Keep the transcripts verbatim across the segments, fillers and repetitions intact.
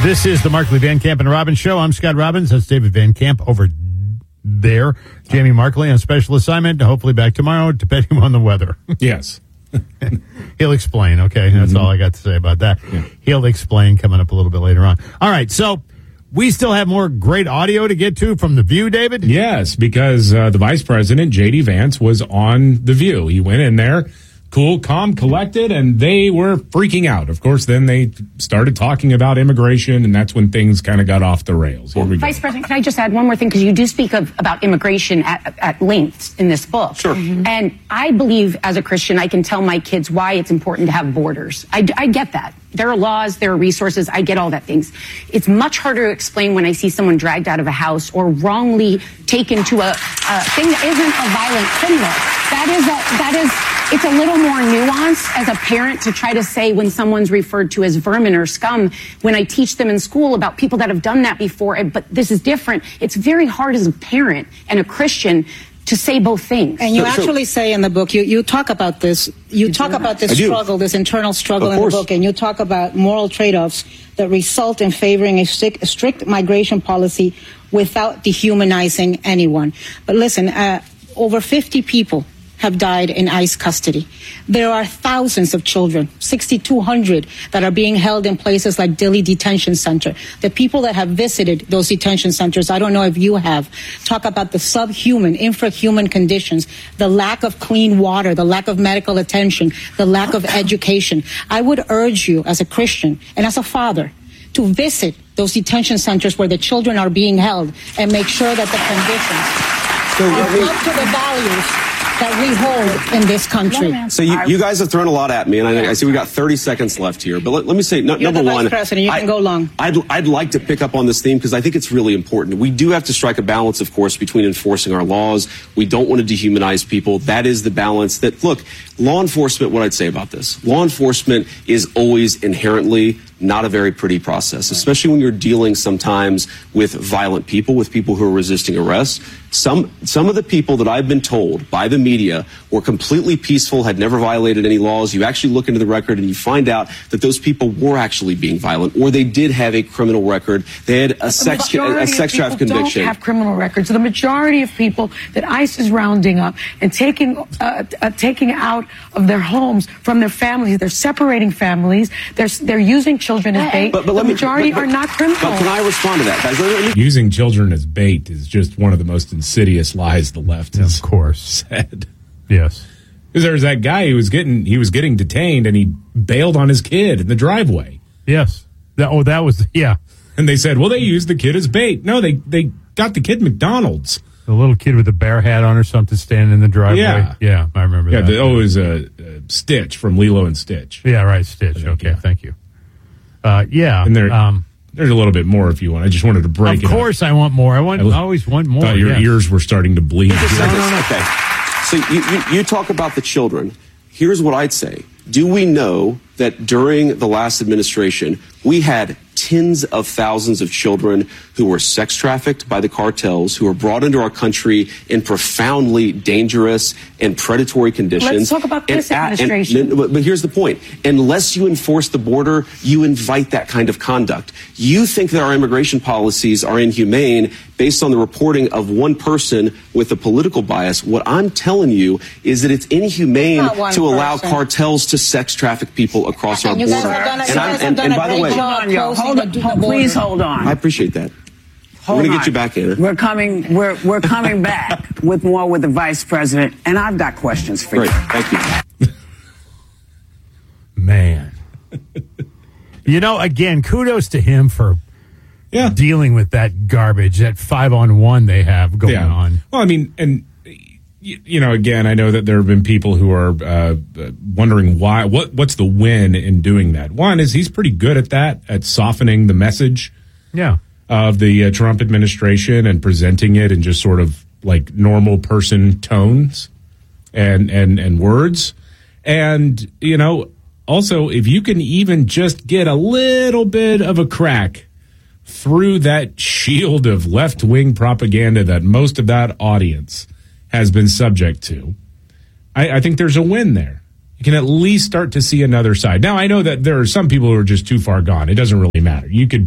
This is the Markley Van Camp and Robbins Show. I'm Scott Robbins. That's David Van Camp over there. Jamie Markley on special assignment. Hopefully back tomorrow, depending on the weather. Yes. He'll explain. Okay, that's mm-hmm. all I got to say about that. Yeah. He'll explain coming up a little bit later on. All right, so we still have more great audio to get to from The View, David? Yes, because uh, the Vice President, J D. Vance, was on The View. He went in there, cool, calm, collected, and they were freaking out. Of course, then they started talking about immigration, and that's when things kind of got off the rails. Here we Vice go. President, can I just add one more thing? Because you do speak of, about immigration at, at length in this book. Sure. Mm-hmm. And I believe, as a Christian, I can tell my kids why it's important to have borders. I, I get that. There are laws, there are resources. I get all that things. It's much harder to explain when I see someone dragged out of a house or wrongly taken to a, a thing that isn't a violent criminal. That is a, that is, it's a little more nuanced as a parent to try to say when someone's referred to as vermin or scum, when I teach them in school about people that have done that before, but this is different. It's very hard as a parent and a Christian to say both things. And you so, actually so, say in the book, you, you talk about this, you, you talk about this struggle, this internal struggle in the book, and you talk about moral trade-offs that result in favoring a strict, a strict migration policy without dehumanizing anyone. But listen, uh, over fifty people have died in ICE custody. There are thousands of children, sixty-two hundred, that are being held in places like Dilley Detention Center. The people that have visited those detention centers, I don't know if you have, talk about the subhuman, infrahuman conditions, the lack of clean water, the lack of medical attention, the lack of education. I would urge you as a Christian and as a father to visit those detention centers where the children are being held and make sure that the conditions so, are up to the values that we hold in this country. So you, you guys have thrown a lot at me, and I, I see we got thirty seconds left here. But let, let me say, no, You're number the Vice one, President, you I, can go long. I'd, I'd like to pick up on this theme because I think it's really important. We do have to strike a balance, of course, between enforcing our laws. We don't want to dehumanize people. That is the balance that, look, law enforcement, what I'd say about this, law enforcement is always inherently not a very pretty process, especially when you're dealing sometimes with violent people, with people who are resisting arrest. Some some of the people that I've been told by the media were completely peaceful, had never violated any laws. You actually look into the record and you find out that those people were actually being violent, or they did have a criminal record. They had a sex a sex traffic conviction. Don't have criminal records. The majority of people that ICE is rounding up and taking uh, uh, taking out of their homes from their families, they're separating families. They're they're using children as bait. But, but the me, majority but, but, are not criminal. But can I respond to that, guys? Let me, Using children as bait is just one of the most insidious lies the left has of course said. Yes. Because there was that guy who was getting he was getting detained and he bailed on his kid in the driveway. Yes. That, oh, that was, yeah. And they said, well, they used the kid as bait. No, they, they got the kid McDonald's. The little kid with a bear hat on or something standing in the driveway. Yeah. Yeah, I remember yeah, that. Yeah, oh, it was a, a Stitch from Lilo and Stitch. Yeah, right, Stitch. Think, okay, yeah. thank you. Uh, yeah. And there, um, there's a little bit more if you want. I just wanted to break it Of course up. I want more. I want. I always want more. Thought your yes. ears were starting to bleed. no, no, no. Okay. So you, you, you talk about the children. Here's what I'd say. Do we know that during the last administration, we had tens of thousands of children who were sex trafficked by the cartels, who were brought into our country in profoundly dangerous and predatory conditions. Let's talk about this and, administration. And, but, but here's the point. Unless you enforce the border, you invite that kind of conduct. You think that our immigration policies are inhumane based on the reporting of one person with a political bias. What I'm telling you is that it's inhumane to allow person. cartels to sex traffic people across And our you border. guys have done a- you and, guys I'm, have and, done and a by the great way, job. Hold on, hold on, hold, please hold on. I appreciate that. Hold We're going to on. get you back, Anna. We're coming. We're we're coming back with more with the Vice President, and I've got questions for Great, you. thank you. Man, you know, again, kudos to him for yeah. dealing with that garbage, that five on one they have going yeah. on. Well, I mean, and you, you know, again, I know that there have been people who are uh, wondering why. What what's the win in doing that? One is he's pretty good at that, at softening the message. Yeah. Of the uh, Trump administration and presenting it in just sort of like normal person tones and and and words. And, you know, also, if you can even just get a little bit of a crack through that shield of left-wing propaganda that most of that audience has been subject to, I, I think there's a win there. You can at least start to see another side. Now, I know that there are some people who are just too far gone. It doesn't really matter. You could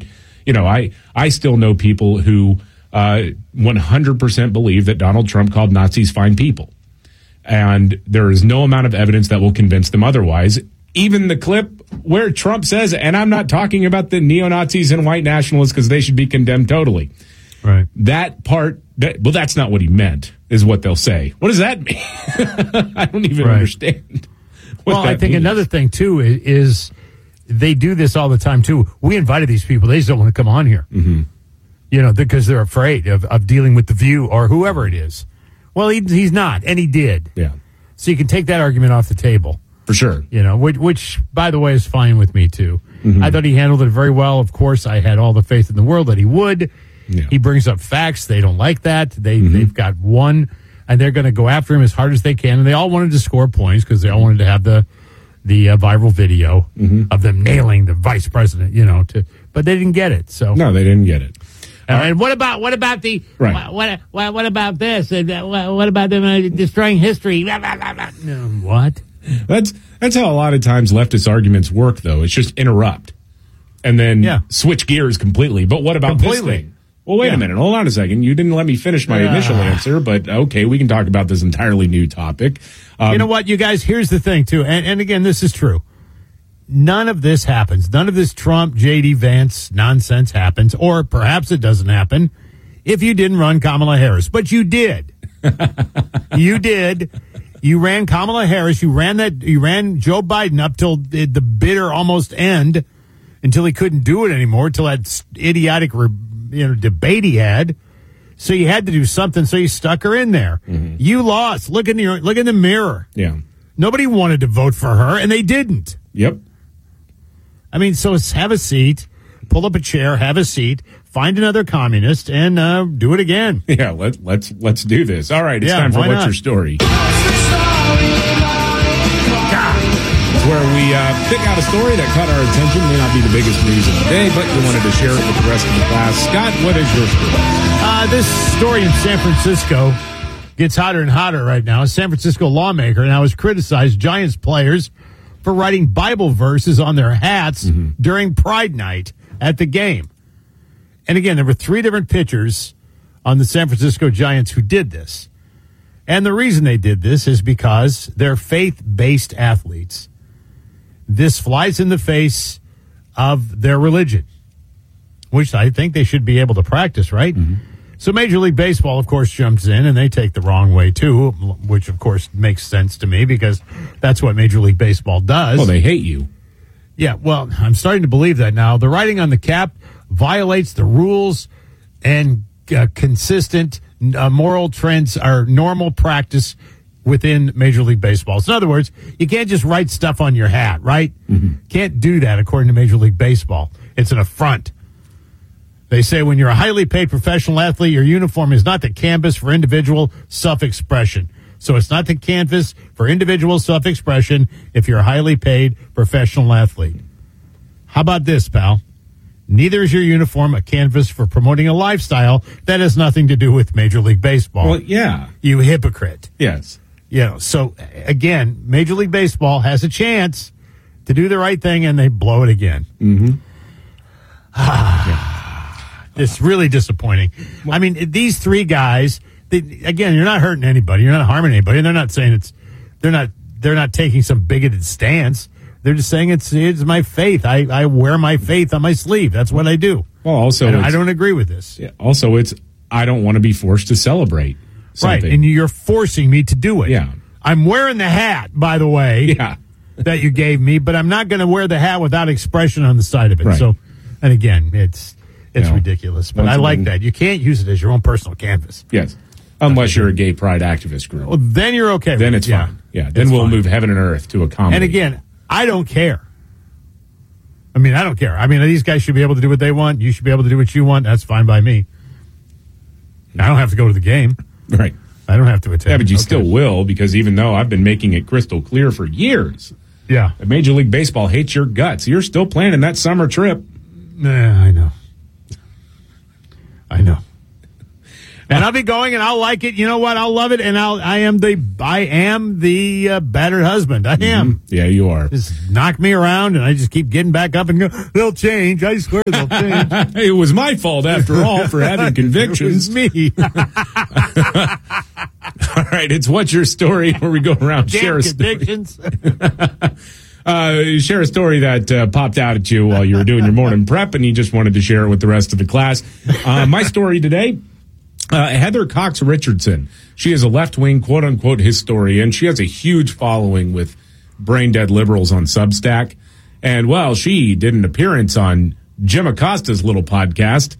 You know, I, I still know people who uh, one hundred percent believe that Donald Trump called Nazis fine people. And there is no amount of evidence that will convince them otherwise. Even the clip where Trump says, and I'm not talking about the neo-Nazis and white nationalists because they should be condemned totally. Right. That part, that, well, that's not what he meant, is what they'll say. What does that mean? I don't even right. understand. Well, I think means. Another thing, too, is, is they do this all the time, too. We invited these people. They just don't want to come on here. Mm-hmm. You know, because they're afraid of, of dealing with The View or whoever it is. Well, he, he's not, and he did. Yeah. So you can take that argument off the table. For sure. You know, which, which by the way, is fine with me, too. Mm-hmm. I thought he handled it very well. Of course, I had all the faith in the world that he would. Yeah. He brings up facts. They don't like that. They, mm-hmm. They've got one, and they're going to go after him as hard as they can. And they all wanted to score points because they all wanted to have the the uh, viral video mm-hmm. of them nailing the vice president, you know, to, but they didn't get it. So no, they didn't get it. Uh, right. And what about what about the right. what, what what about this? And uh, what about them uh, destroying history? What? That's that's how a lot of times leftist arguments work, though. It's just interrupt and then yeah. switch gears completely. But what about completely. this thing? Well, wait yeah. a minute. Hold on a second. You didn't let me finish my uh, initial answer, but okay, we can talk about this entirely new topic. Um, you know what, you guys? Here's the thing, too, and, and again, this is true. None of this happens. None of this Trump, J D. Vance nonsense happens, or perhaps it doesn't happen if you didn't run Kamala Harris. But you did. You did. You ran Kamala Harris. You ran that. You ran Joe Biden up till the, the bitter almost end, until he couldn't do it anymore, till that idiotic you know debate he had. So you had to do something. So you stuck her in there. Mm-hmm. You lost. Look in your look in the mirror. Yeah. Nobody wanted to vote for her, and they didn't. Yep. I mean, so have a seat, pull up a chair, have a seat, find another communist, and uh, do it again. Yeah, let, let's let's do this. All right, it's yeah, time for What's not? Your Story? It's where we uh, pick out a story that caught our attention. May not be the biggest news of the day, but you wanted to share it with the rest of the class. Scott, what is your story? Uh, this story in San Francisco gets hotter and hotter right now. A San Francisco lawmaker now has criticized Giants players for writing Bible verses on their hats mm-hmm. during Pride Night at the game. And again, there were three different pitchers on the San Francisco Giants who did this. And the reason they did this is because they're faith-based athletes. This flies in the face of their religion, which I think they should be able to practice, right? Mm-hmm. So Major League Baseball, of course, jumps in, and they take the wrong way, too, which, of course, makes sense to me because that's what Major League Baseball does. Well, they hate you. Yeah, well, I'm starting to believe that now. The writing on the cap violates the rules and uh, consistent uh, moral trends are normal practice within Major League Baseball. So in other words, you can't just write stuff on your hat, right? Mm-hmm. Can't do that according to Major League Baseball. It's an affront. They say when you're a highly paid professional athlete, your uniform is not the canvas for individual self-expression. So it's not the canvas for individual self-expression if you're a highly paid professional athlete. How about this, pal? Neither is your uniform a canvas for promoting a lifestyle that has nothing to do with Major League Baseball. Well, yeah. You hypocrite. Yes. You know, so again, Major League Baseball has a chance to do the right thing and they blow it again. Mm-hmm. yeah. It's really disappointing. I mean, these three guys, they, again, you're not hurting anybody. You're not harming anybody. They're not saying it's, they're not, they're not taking some bigoted stance. They're just saying it's, it's my faith. I, I wear my faith on my sleeve. That's what I do. Well, also, I, I don't agree with this. Yeah, also, it's, I don't want to be forced to celebrate something. Right. And you're forcing me to do it. Yeah. I'm wearing the hat, by the way, yeah. that you gave me, but I'm not going to wear the hat without expression on the side of it. Right. So, and again, it's, It's you know, ridiculous, but I like that. You can't use it as your own personal canvas. Yes. Unless you're a gay pride activist group. Well, then you're okay. Then with it's it. fine. Yeah. yeah. Then it's we'll fine. move heaven and earth to accommodate. And again, I don't care. I mean, I don't care. I mean, these guys should be able to do what they want. You should be able to do what you want. That's fine by me. I don't have to go to the game. Right. I don't have to attend. Yeah, but you okay. still will, because even though I've been making it crystal clear for years, yeah, that Major League Baseball hates your guts. You're still planning that summer trip. Yeah, I know. I know. And I'll be going, and I'll like it. You know what? I'll love it, and I'll. I am the. I am the uh, battered husband. I am. Mm-hmm. Yeah, you are. Just knock me around, and I just keep getting back up and go. They'll change. I swear they'll change. It was my fault after all for having convictions. It was me. All right, it's What's Your Story, where we go around Damn share a convictions. uh, share a story that uh, popped out at you while you were doing your morning prep, and you just wanted to share it with the rest of the class. Uh, my story today. Uh, Heather Cox Richardson. She is a left-wing, quote-unquote, historian. She has a huge following with brain-dead liberals on Substack. And, well, she did an appearance on Jim Acosta's little podcast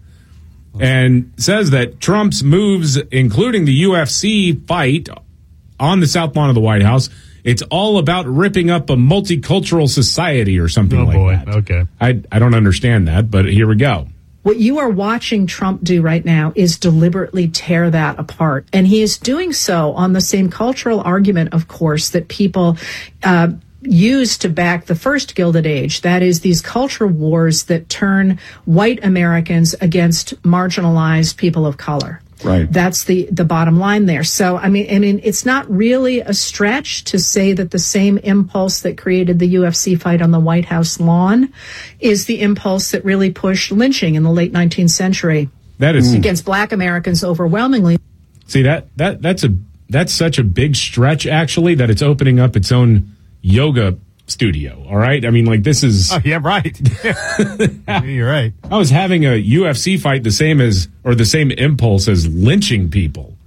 and says that Trump's moves, including the U F C fight on the South Lawn of the White House, it's all about ripping up a multicultural society or something oh, like boy. that. Okay. I, I don't understand that, but here we go. What you are watching Trump do right now is deliberately tear that apart. And he is doing so on the same cultural argument, of course, that people uh, use to back the first Gilded Age. That is, these culture wars that turn white Americans against marginalized people of color. Right. That's the, the bottom line there. So, I mean, I mean, it's not really a stretch to say that the same impulse that created the U F C fight on the White House lawn is the impulse that really pushed lynching in the late nineteenth century. That is against black Americans overwhelmingly. See, that, that, that's a, that's such a big stretch, actually, that it's opening up its own yoga studio. All right. I mean, like, this is. Oh, yeah, right. You're right. I was having a U F C fight the same as, or the same impulse as lynching people.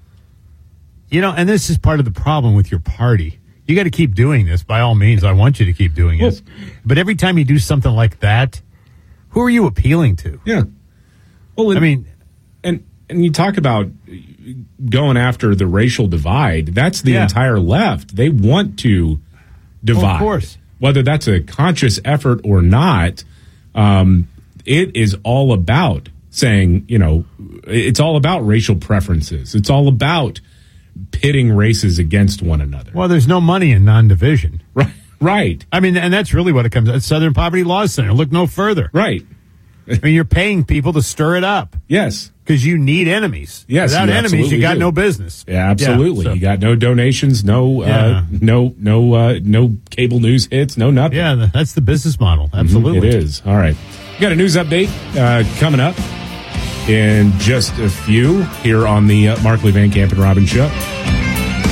You know, and this is part of the problem with your party. You got to keep doing this. By all means, I want you to keep doing this. But every time you do something like that, who are you appealing to? Yeah. Well, I mean, and, and you talk about going after the racial divide. That's the yeah. entire left. They want to divide. Well, of course. Whether that's a conscious effort or not, um, it is all about saying, you know, it's all about racial preferences. It's all about pitting races against one another. Well, there's no money in non-division. Right. Right. I mean, and that's really what it comes to. Southern Poverty Law Center. Look no further. Right. I mean, you're paying people to stir it up. Yes. Because you need enemies. Yes. Without you enemies, you got do. no business. Yeah, absolutely. Yeah, so. You got no donations, no, Yeah. uh, no, no, uh, no cable news hits, no nothing. Yeah, that's the business model. Absolutely. Mm-hmm, it is. All right. We got a news update uh, coming up in just a few here on the uh, Markley, Van Camp and Robbins Show.